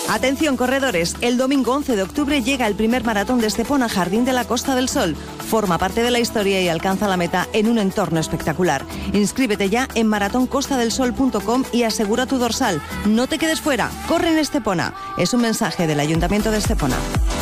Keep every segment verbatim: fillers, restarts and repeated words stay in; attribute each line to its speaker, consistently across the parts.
Speaker 1: Atención corredores, el domingo once de octubre llega el primer maratón de Estepona Jardín de la Costa del Sol. Forma parte de la historia y alcanza la meta en un entorno espectacular. Inscríbete ya en maratón costa del sol punto com y asegura tu dorsal. No te quedes fuera, corre en Estepona. Es un mensaje del Ayuntamiento de Estepona.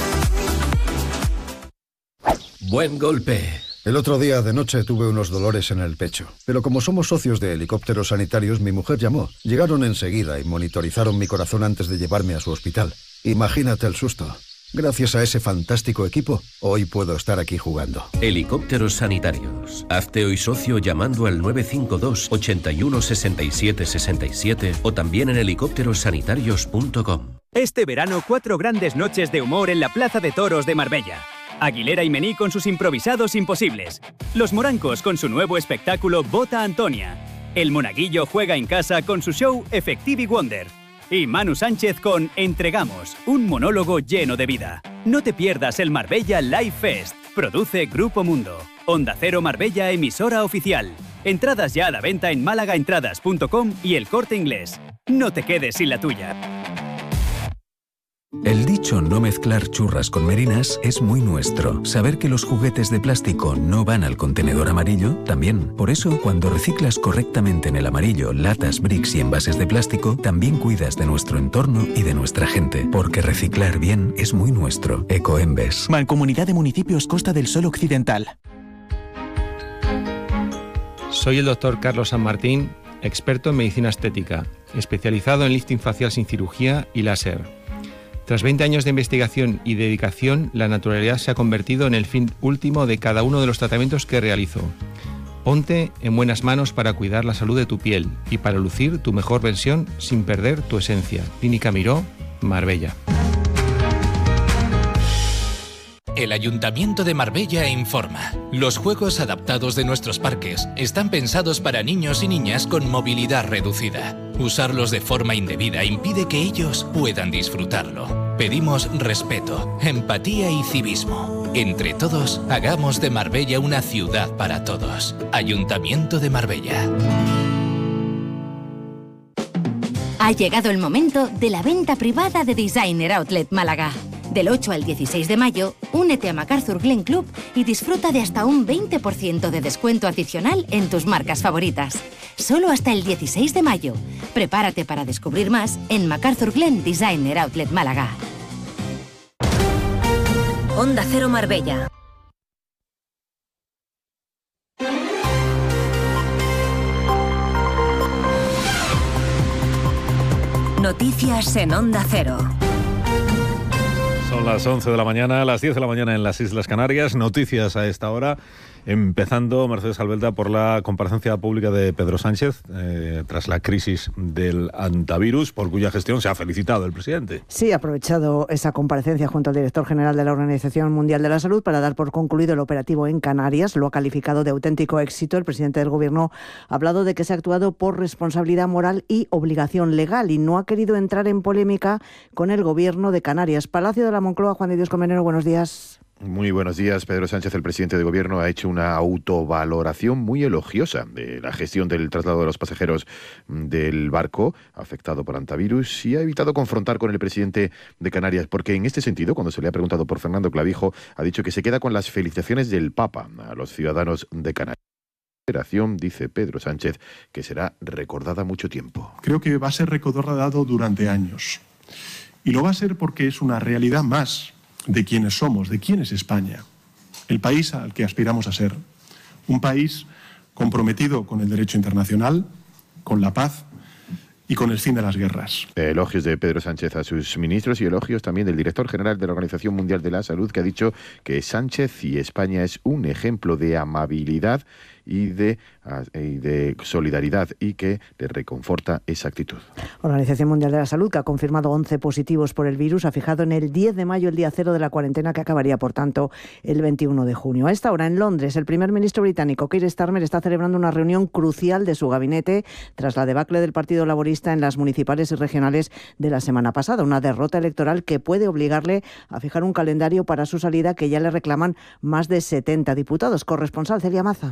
Speaker 2: Buen golpe.
Speaker 3: El otro día de noche tuve unos dolores en el pecho, pero como somos socios de Helicópteros Sanitarios, mi mujer llamó. Llegaron enseguida y monitorizaron mi corazón antes de llevarme a su hospital. Imagínate el susto. Gracias a ese fantástico equipo, hoy puedo estar aquí jugando.
Speaker 2: Helicópteros Sanitarios. Hazte hoy socio llamando al nueve cinco dos, ochenta y uno, sesenta y siete, sesenta y siete o también en helicópteros sanitarios punto com.
Speaker 4: Este verano, cuatro grandes noches de humor en la Plaza de Toros de Marbella. Aguilera y Mení con sus improvisados imposibles. Los Morancos con su nuevo espectáculo Bota Antonia. El Monaguillo juega en casa con su show Effective Wonder. Y Manu Sánchez con Entregamos, un monólogo lleno de vida. No te pierdas el Marbella Live Fest. Produce Grupo Mundo. Onda Cero Marbella, emisora oficial. Entradas ya a la venta en málaga entradas punto com y El Corte Inglés. No te quedes sin la tuya.
Speaker 5: El dicho no mezclar churras con merinas es muy nuestro. Saber que los juguetes de plástico no van al contenedor amarillo, también. Por eso, cuando reciclas correctamente en el amarillo latas, bricks y envases de plástico, también cuidas de nuestro entorno y de nuestra gente. Porque reciclar bien es muy nuestro. Ecoembes.
Speaker 6: Mancomunidad de Municipios Costa del Sol Occidental.
Speaker 7: Soy el doctor Carlos San Martín, experto en medicina estética, especializado en lifting facial sin cirugía y láser. Tras veinte años de investigación y dedicación, la naturalidad se ha convertido en el fin último de cada uno de los tratamientos que realizo. Ponte en buenas manos para cuidar la salud de tu piel y para lucir tu mejor versión sin perder tu esencia. Clínica Miró, Marbella.
Speaker 8: El Ayuntamiento de Marbella informa. Los juegos adaptados de nuestros parques están pensados para niños y niñas con movilidad reducida. Usarlos de forma indebida impide que ellos puedan disfrutarlo. Pedimos respeto, empatía y civismo. Entre todos, hagamos de Marbella una ciudad para todos. Ayuntamiento de Marbella.
Speaker 9: Ha llegado el momento de la venta privada de Designer Outlet Málaga. Del ocho al dieciséis de mayo, únete a MacArthur Glen Club y disfruta de hasta un veinte por ciento de descuento adicional en tus marcas favoritas. Solo hasta el dieciséis de mayo. Prepárate para descubrir más en MacArthur Glen Designer Outlet Málaga.
Speaker 10: Onda Cero Marbella. Noticias en Onda Cero.
Speaker 11: Son las once de la mañana, las diez de la mañana en las Islas Canarias. Noticias a esta hora. Empezando, Mercedes Albelda, por la comparecencia pública de Pedro Sánchez eh, tras la crisis del antivirus, por cuya gestión se ha felicitado el presidente.
Speaker 12: Sí, ha aprovechado esa comparecencia junto al director general de la Organización Mundial de la Salud para dar por concluido el operativo en Canarias. Lo ha calificado de auténtico éxito. El presidente del Gobierno ha hablado de que se ha actuado por responsabilidad moral y obligación legal y no ha querido entrar en polémica con el Gobierno de Canarias. Palacio de la Moncloa, Juan de Dios Colmenero, buenos días.
Speaker 13: Muy buenos días. Pedro Sánchez, el presidente de Gobierno, ha hecho una autovaloración muy elogiosa de la gestión del traslado de los pasajeros del barco afectado por antivirus y ha evitado confrontar con el presidente de Canarias, porque en este sentido, cuando se le ha preguntado por Fernando Clavijo, ha dicho que se queda con las felicitaciones del Papa a los ciudadanos de Canarias. Operación, dice Pedro Sánchez, que será recordada mucho tiempo.
Speaker 14: Creo que va a ser recordado durante años. Y lo va a ser porque es una realidad más de quiénes somos, de quién es España, el país al que aspiramos a ser, un país comprometido con el derecho internacional, con la paz y con el fin de las guerras.
Speaker 13: Elogios de Pedro Sánchez a sus ministros y elogios también del director general de la Organización Mundial de la Salud, que ha dicho que Sánchez y España es un ejemplo de amabilidad y de, y de solidaridad y que le reconforta esa actitud.
Speaker 12: Organización Mundial de la Salud, que ha confirmado once positivos por el virus, ha fijado en el diez de mayo el día cero de la cuarentena, que acabaría, por tanto, el veintiuno de junio. A esta hora, en Londres, el primer ministro británico, Keir Starmer, está celebrando una reunión crucial de su gabinete tras la debacle del Partido Laborista en las municipales y regionales de la semana pasada. Una derrota electoral que puede obligarle a fijar un calendario para su salida que ya le reclaman más de setenta diputados. Corresponsal Celia Maza.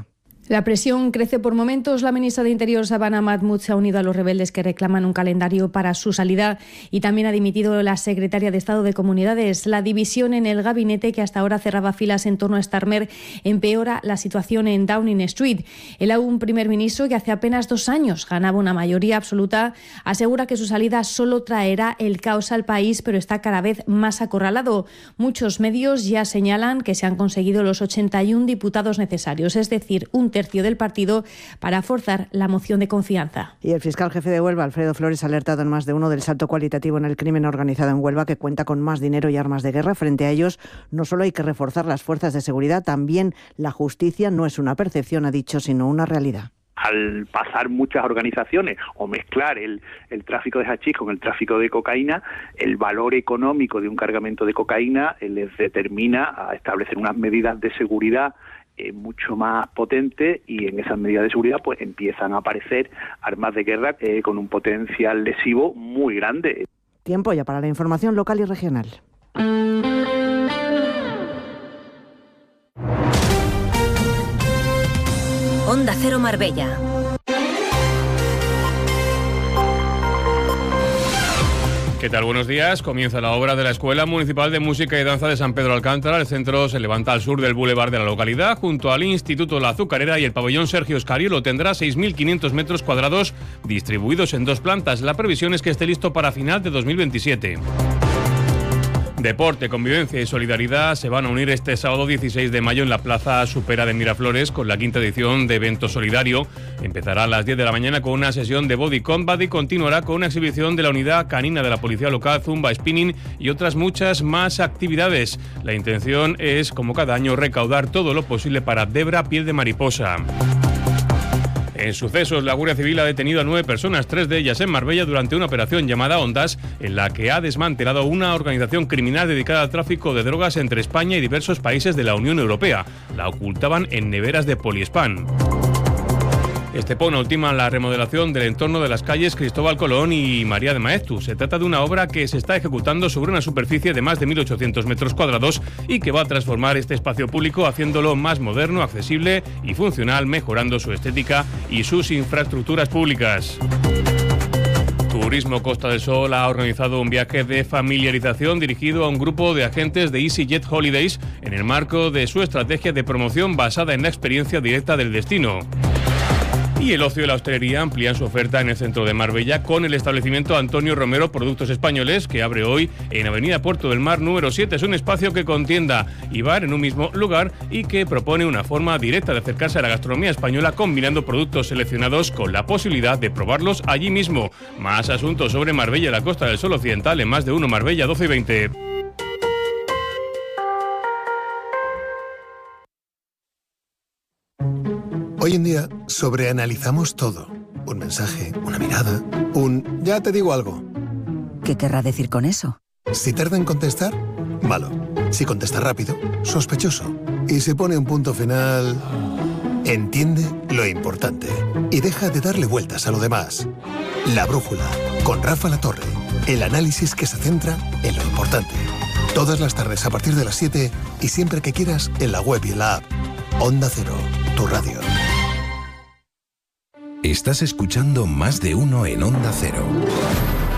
Speaker 15: La presión crece por momentos. La ministra de Interior, Sabana Mahmood, se ha unido a los rebeldes que reclaman un calendario para su salida y también ha dimitido la secretaria de Estado de Comunidades. La división en el gabinete, que hasta ahora cerraba filas en torno a Starmer, empeora la situación en Downing Street. El aún primer ministro, que hace apenas dos años ganaba una mayoría absoluta, asegura que su salida solo traerá el caos al país, pero está cada vez más acorralado. Muchos medios ya señalan que se han conseguido los ochenta y uno diputados necesarios, es decir, un tercio del partido, para forzar la moción de confianza.
Speaker 12: Y el fiscal jefe de Huelva, Alfredo Flores, ha alertado en Más de Uno del salto cualitativo en el crimen organizado en Huelva, que cuenta con más dinero y armas de guerra. Frente a ellos, no solo hay que reforzar las fuerzas de seguridad, también la justicia no es una percepción, ha dicho, sino una realidad.
Speaker 16: Al pasar muchas organizaciones o mezclar el, el tráfico de hachís con el tráfico de cocaína, el valor económico de un cargamento de cocaína eh, les determina a establecer unas medidas de seguridad eh, mucho más potentes, y en esas medidas de seguridad pues empiezan a aparecer armas de guerra eh, con un potencial lesivo muy grande.
Speaker 12: Tiempo ya para la información local y regional.
Speaker 10: Onda Cero Marbella.
Speaker 17: ¿Qué tal? Buenos días. Comienza la obra de la Escuela Municipal de Música y Danza de San Pedro Alcántara. El centro se levanta al sur del bulevar de la localidad, junto al Instituto La Azucarera, y el pabellón Sergio Escariolo tendrá seis mil quinientos metros cuadrados distribuidos en dos plantas. La previsión es que esté listo para final de dos mil veintisiete. Deporte, convivencia y solidaridad se van a unir este sábado dieciséis de mayo en la Plaza Supera de Miraflores con la quinta edición de Evento Solidario. Empezará a las diez de la mañana con una sesión de Body Combat y continuará con una exhibición de la unidad canina de la Policía Local, Zumba Spinning y otras muchas más actividades. La intención es, como cada año, recaudar todo lo posible para Debra Piel de Mariposa. En sucesos, la Guardia Civil ha detenido a nueve personas, tres de ellas en Marbella, durante una operación llamada Ondas, en la que ha desmantelado una organización criminal dedicada al tráfico de drogas entre España y diversos países de la Unión Europea. La ocultaban en neveras de poliespan. Estepona ultima la remodelación del entorno de las calles Cristóbal Colón y María de Maeztu. Se trata de una obra que se está ejecutando sobre una superficie de más de mil ochocientos metros cuadrados y que va a transformar este espacio público haciéndolo más moderno, accesible y funcional, mejorando su estética y sus infraestructuras públicas. Turismo Costa del Sol ha organizado un viaje de familiarización dirigido a un grupo de agentes de EasyJet Holidays en el marco de su estrategia de promoción basada en la experiencia directa del destino. Y el ocio y la hostelería amplían su oferta en el centro de Marbella con el establecimiento Antonio Romero Productos Españoles, que abre hoy en Avenida Puerto del Mar número siete. Es un espacio que contiene tienda y bar en un mismo lugar y que propone una forma directa de acercarse a la gastronomía española, combinando productos seleccionados con la posibilidad de probarlos allí mismo. Más asuntos sobre Marbella y la Costa del Sol Occidental en Más de Uno Marbella doce y veinte.
Speaker 18: Hoy en día sobreanalizamos todo. Un mensaje, una mirada, un ya te digo algo.
Speaker 19: ¿Qué querrá decir con eso?
Speaker 18: Si tarda en contestar, malo. Si contesta rápido, sospechoso. Y si pone un punto final, entiende lo importante y deja de darle vueltas a lo demás. La Brújula, con Rafa Latorre. El análisis que se centra en lo importante. Todas las tardes a partir de las siete y siempre que quieras en la web y en la app. Onda Cero, tu radio.
Speaker 2: Estás escuchando Más de Uno en Onda Cero.